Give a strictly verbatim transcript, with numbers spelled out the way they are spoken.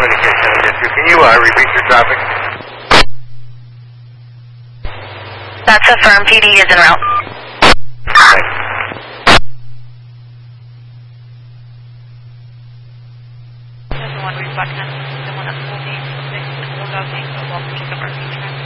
communication on this. Can you uh, repeat your traffic? That's a firm. P D is en route. Thanks. One reflection, the one that's moving, six, hold out, so welcome to the